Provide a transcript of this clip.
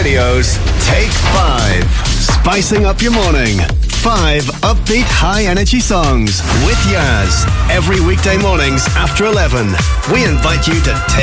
Radio's Take 5. Spicing up your morning. 5 upbeat, high-energy songs with Yaz. Every weekday mornings after 11. We invite you to take